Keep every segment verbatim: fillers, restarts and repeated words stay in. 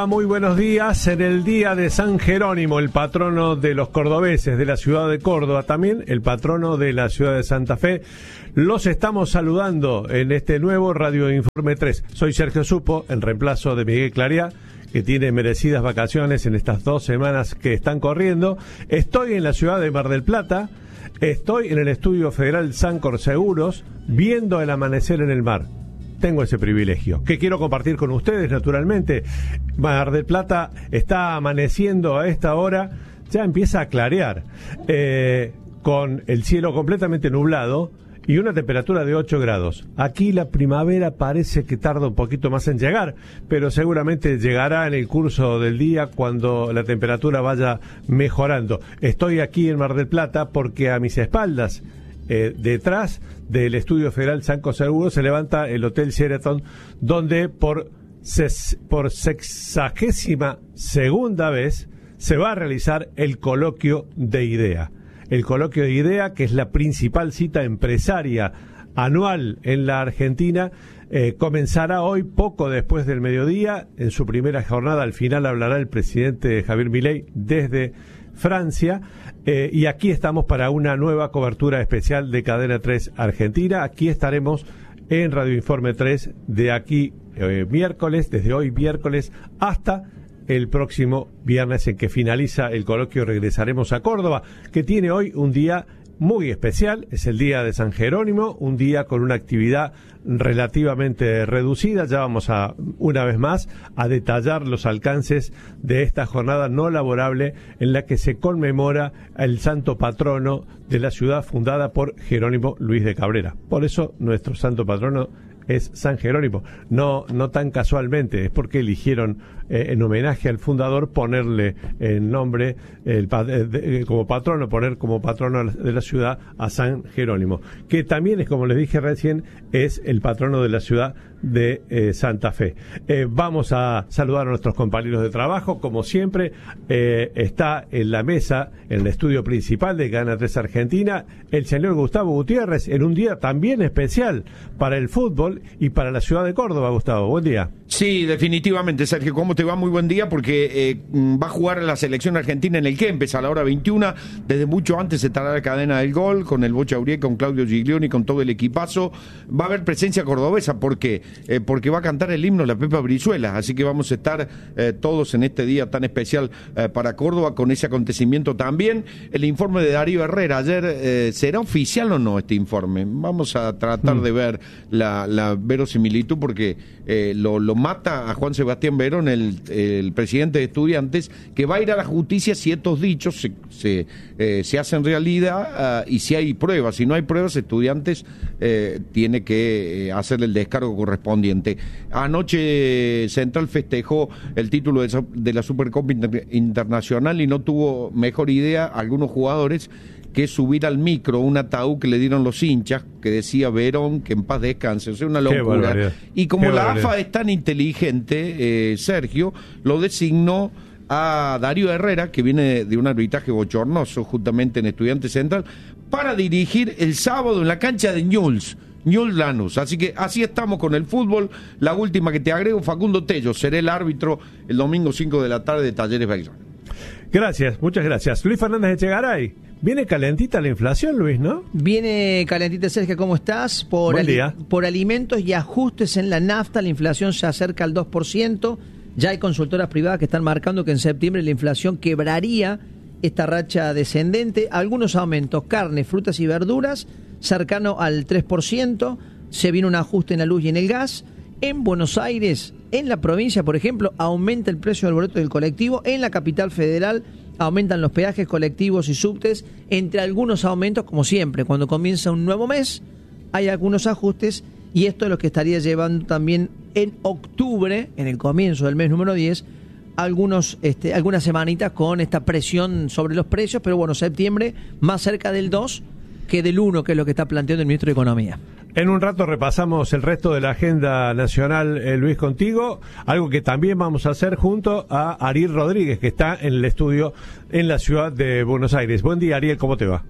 Muy buenos días. En el día de San Jerónimo, el patrono de los cordobeses, de la ciudad de Córdoba, también el patrono de la ciudad de Santa Fe, los estamos saludando en este nuevo Radio Informe tres. Soy Sergio Supo, en reemplazo de Miguel Clariá, que tiene merecidas vacaciones en estas dos semanas que están corriendo. Estoy en la ciudad de Mar del Plata, estoy en el Estudio Federal Sancor Seguros, viendo el amanecer en el mar. Tengo ese privilegio, que quiero compartir con ustedes, naturalmente. Mar del Plata está amaneciendo a esta hora, ya empieza a clarear, eh, con el cielo completamente nublado y una temperatura de ocho grados. Aquí la primavera parece que tarda un poquito más en llegar, pero seguramente llegará en el curso del día cuando la temperatura vaya mejorando. Estoy aquí en Mar del Plata porque a mis espaldas, Eh, detrás del Estudio Federal Sancor Seguros, se levanta el Hotel Sheraton, donde por, ses, por sexagésima segunda vez se va a realizar el coloquio de IDEA. El coloquio de IDEA, que es la principal cita empresaria anual en la Argentina, eh, comenzará hoy poco después del mediodía. En su primera jornada, al final, hablará el presidente Javier Milei desde Francia, eh, y aquí estamos para una nueva cobertura especial de Cadena tres Argentina. Aquí estaremos en Radio Informe tres de aquí eh, miércoles, desde hoy miércoles hasta el próximo viernes en que finaliza el coloquio. Regresaremos a Córdoba, que tiene hoy un día muy especial. Es el día de San Jerónimo, un día con una actividad relativamente reducida. Ya vamos a, una vez más, a detallar los alcances de esta jornada no laborable en la que se conmemora el santo patrono de la ciudad, fundada por Jerónimo Luis de Cabrera. Por eso nuestro santo patrono es San Jerónimo, no no tan casualmente, es porque eligieron eh, en homenaje al fundador ponerle el nombre el, de, de, como patrono, poner como patrono de la ciudad a San Jerónimo, que también es, como les dije recién, es el patrono de la ciudad de eh, Santa Fe. Eh, vamos a saludar a nuestros compañeros de trabajo, como siempre. Eh, está en la mesa, en el estudio principal de Cadena tres Argentina, el señor Gustavo Gutiérrez, en un día también especial para el fútbol y para la ciudad de Córdoba. Gustavo, buen día. Sí, definitivamente, Sergio, ¿cómo te va? Muy buen día, porque eh, va a jugar la selección argentina en el Kempes a la hora veintiuna. Desde mucho antes estará la cadena del gol, con el Bocha Uriel, con Claudio Giglioni, con todo el equipazo. Va a haber presencia cordobesa, ¿por qué? Eh, porque va a cantar el himno la Pepa Brizuela, así que vamos a estar eh, todos en este día tan especial eh, para Córdoba con ese acontecimiento también. El informe de Darío Herrera ayer, eh, ¿será oficial o no este informe? Vamos a tratar mm. de ver la, la verosimilitud, porque eh, lo, lo mata a Juan Sebastián Verón, el, el presidente de Estudiantes, que va a ir a la justicia si estos dichos se, se, eh, se hacen realidad, uh, y si hay pruebas. Si no hay pruebas, Estudiantes eh, tiene que eh, hacer el descargo correspondiente. Anoche Central festejó el título de, de la Supercopa Inter- Internacional y no tuvo mejor idea algunos jugadores que subir al micro un ataúd que le dieron los hinchas, que decía Verón, que en paz descanse. O sea, una locura. Y como Qué la barbaridad. A F A es tan inteligente, eh, Sergio, lo designó a Darío Herrera, que viene de un arbitraje bochornoso justamente en Estudiantes Central, para dirigir el sábado en la cancha de Newell's. Newell's Lanús. Así que así estamos con el fútbol. La última que te agrego, Facundo Tello será el árbitro el domingo cinco de la tarde de Talleres Belgrano. Gracias, muchas gracias. Luis Fernández Echegaray. Viene calentita la inflación, Luis, ¿no? Viene calentita, Sergio, ¿cómo estás? Por, Buen día. ali- por alimentos y ajustes en la nafta, la inflación se acerca al dos por ciento. Ya hay consultoras privadas que están marcando que en septiembre la inflación quebraría esta racha descendente. Algunos aumentos, carne, frutas y verduras, cercano al tres por ciento. Se viene un ajuste en la luz y en el gas. En Buenos Aires, en la provincia, por ejemplo, aumenta el precio del boleto del colectivo. En la capital federal aumentan los peajes colectivos y subtes. Entre algunos aumentos, como siempre, cuando comienza un nuevo mes, hay algunos ajustes. Y esto es lo que estaría llevando también en octubre, en el comienzo del mes número diez, algunos este, algunas semanitas con esta presión sobre los precios. Pero bueno, septiembre más cerca del dos que del uno, que es lo que está planteando el ministro de Economía. En un rato repasamos el resto de la agenda nacional, eh, Luis, contigo, algo que también vamos a hacer junto a Ariel Rodríguez, que está en el estudio en la ciudad de Buenos Aires. Buen día, Ariel, ¿cómo te va?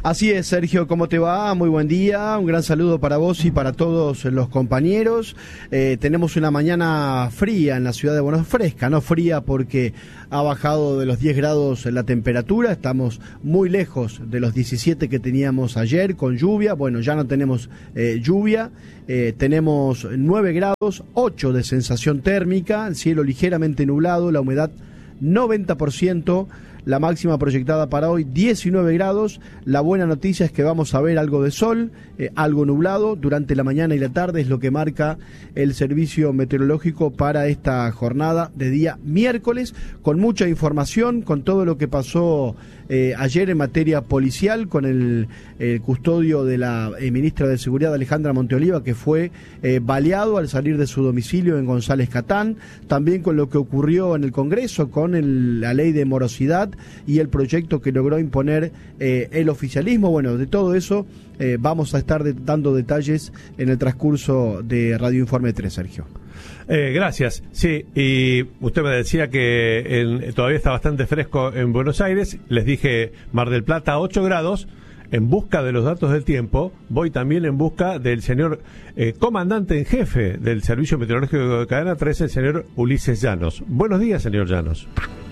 Así es, Sergio, ¿cómo te va? Muy buen día, un gran saludo para vos y para todos los compañeros. Eh, tenemos una mañana fría en la ciudad de Buenos Aires, fresca, no fría porque ha bajado de los diez grados la temperatura, estamos muy lejos de los diecisiete que teníamos ayer con lluvia. Bueno, ya no tenemos eh, lluvia, eh, tenemos nueve grados, ocho de sensación térmica, el cielo ligeramente nublado, la humedad noventa por ciento, la máxima proyectada para hoy diecinueve grados. La buena noticia es que vamos a ver algo de sol, eh, algo nublado durante la mañana y la tarde, es lo que marca el servicio meteorológico para esta jornada de día miércoles, con mucha información, con todo lo que pasó eh, ayer en materia policial, con el, el custodio de la eh, ministra de Seguridad, Alejandra Monteoliva, que fue eh, baleado al salir de su domicilio en González Catán, también con lo que ocurrió en el Congreso, con el, la ley de morosidad y el proyecto que logró imponer eh, el oficialismo. Bueno, de todo eso eh, vamos a estar de, dando detalles en el transcurso de Radio Informe tres, Sergio. Eh, gracias. Sí, y usted me decía que en, todavía está bastante fresco en Buenos Aires. Les dije Mar del Plata, ocho grados. En busca de los datos del tiempo, voy también en busca del señor eh, comandante en jefe del Servicio Meteorológico de Cadena tres, el señor Ulises Llanos. Buenos días, señor Llanos.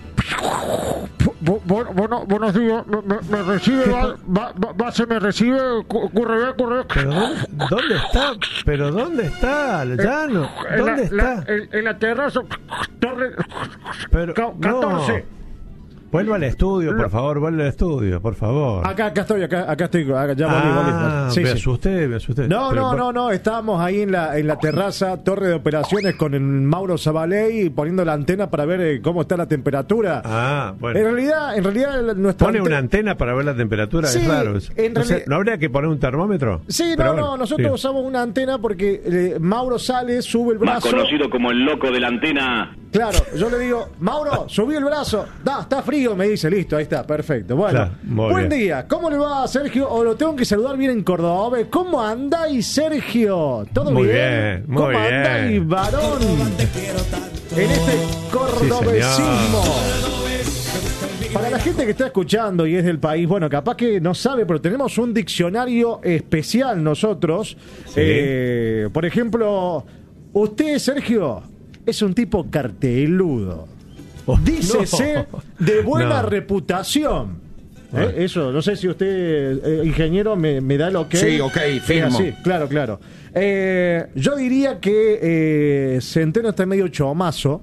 Bueno, bueno, buenos días, me, me, me recibe, va, va, va, se me recibe, ocurre bien, ocurre ¿Pero dónde, dónde está? ¿Pero dónde está, Llano? ¿Dónde en la, está? La, en, en la terraza, torre Pero, catorce. No. Vuelva al estudio, por favor, vuelva al estudio, por favor. Acá, acá estoy, acá, acá estoy, acá, ya volví, ah, volví. Sí, me sí. asusté, me asusté. No, Pero, no, no, no, estábamos ahí en la en la terraza, torre de operaciones con el Mauro Zabaley poniendo la antena para ver eh, cómo está la temperatura. Ah, bueno. En realidad, en realidad nuestra Pone ante... una antena para ver la temperatura, sí, es raro eso. En No, realidad... sé, ¿no habría que poner un termómetro? Sí, Pero no, bueno, no, nosotros sí. usamos una antena porque eh, Mauro sale, sube el brazo. Más conocido como el loco de la antena. Claro, yo le digo, Mauro, subí el brazo. Da, está frío, me dice, listo, ahí está, perfecto. Bueno, claro, buen bien. día. ¿Cómo le va, Sergio? O lo tengo que saludar bien en Córdoba. ¿Cómo andáis, Sergio? ¿Todo muy bien? bien? Muy ¿Cómo bien. andáis, varón? En este cordobesismo. Sí, Para la gente que está escuchando y es del país, bueno, capaz que no sabe, pero tenemos un diccionario especial nosotros. Sí. Eh, por ejemplo, usted, Sergio, es un tipo carteludo. Oh, Dícese no. de buena No. reputación. Bueno. ¿Eh? Eso, no sé si usted, eh, ingeniero, me, me da el ok. Sí, ok, firmo. Sí, claro, claro. Eh, yo diría que eh, Centeno está medio chomazo.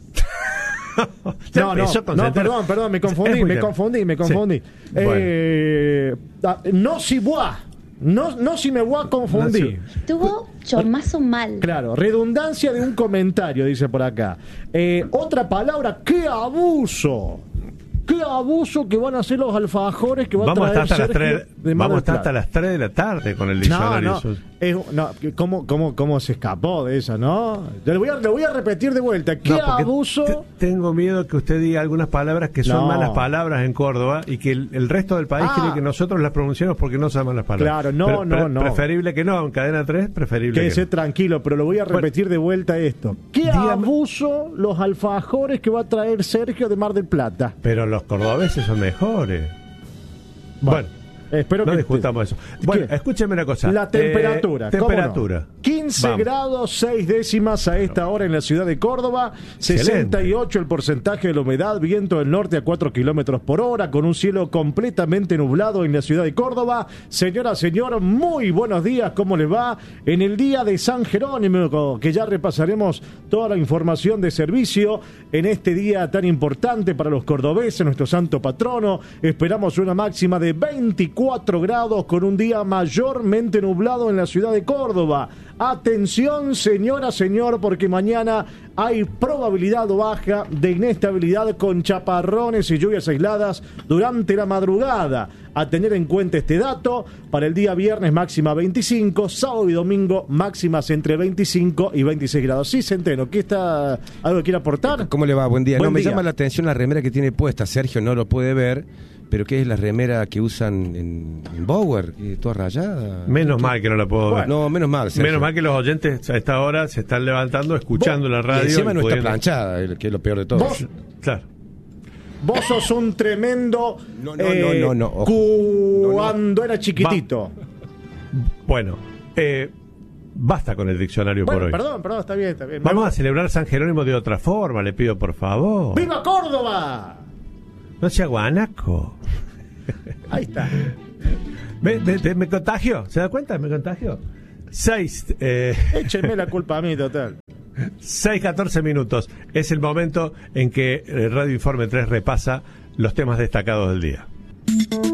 No, no, no, perdón, perdón, me confundí, me confundí, me confundí. Sí. Eh, ah, no si voy, no, no si me voy a confundir. Estuvo chomazo mal. Claro, redundancia de un comentario, dice por acá. Eh, otra palabra, ¡qué abuso! ¡Qué abuso que van a hacer los alfajores que va Vamos a traer hasta, hasta, las Sergio tres, de Mar vamos del hasta, Plata? hasta las tres de la tarde con el No, diccionario. no, es, no ¿cómo, cómo, ¿cómo se escapó de esa, no? Le voy a, le voy a repetir de vuelta. ¿Qué No, porque abuso? te- tengo miedo que usted diga algunas palabras que son No. malas palabras en Córdoba y que el, el resto del país Ah. quiere que nosotros las pronunciemos porque no son malas palabras. Claro, no, Pre- no, pre- no. Preferible que no, en cadena tres, preferible Quédese que no. tranquilo, pero lo voy a repetir de vuelta esto. ¿Qué Dígame- abuso los alfajores que va a traer Sergio de Mar del Plata? Pero los cordobeses son mejores. Bueno, espero no que discutamos eso. Bueno, ¿Qué? escúcheme una cosa. La temperatura. Eh, ¿cómo temperatura. no? quince Vamos. grados seis décimas a esta hora en la ciudad de Córdoba. sesenta y ocho el porcentaje de la humedad. Viento del norte a cuatro kilómetros por hora. Con un cielo completamente nublado en la ciudad de Córdoba. Señora, señor, muy buenos días. ¿Cómo les va? En el día de San Jerónimo, que ya repasaremos toda la información de servicio en este día tan importante para los cordobeses, nuestro santo patrono. Esperamos una máxima de veinticuatro grados con un día mayormente nublado en la ciudad de Córdoba. Atención, señora, señor, porque mañana hay probabilidad baja de inestabilidad con chaparrones y lluvias aisladas durante la madrugada. A tener en cuenta este dato, para el día viernes máxima veinticinco, sábado y domingo máximas entre veinticinco y veintiséis grados. Sí, Centeno, ¿qué está? ¿Algo que quiere aportar? ¿Cómo le va? Buen día. Buen no, me día. llama la atención la remera que tiene puesta. Sergio no lo puede ver, pero ¿qué es la remera que usan en, en Bower? Eh, ¿Toda rayada? Menos mal que no la puedo ver. No, menos mal, Sergio. Menos mal que los oyentes a esta hora se están levantando, escuchando la Y radio. encima y no está pudiendo- planchada, el- que es lo peor de todo. ¿Vos? Claro. vos sos un tremendo. No, no, eh, no, no, no, ojo. Cuando era chiquitito. Bueno, eh, basta con el diccionario Bueno, por hoy. perdón, perdón, está bien, está bien. Vamos Me- a celebrar San Jerónimo de otra forma, le pido por favor. ¡Viva Córdoba! No sea guanaco. Ahí está. ¿Me, me, me- me contagio? ¿Se da cuenta? ¿Me contagio? Seis, eh, Échenme la culpa a mí, total. seis, catorce minutos. Es el momento en que eh, Radio Informe tres repasa los temas destacados del día.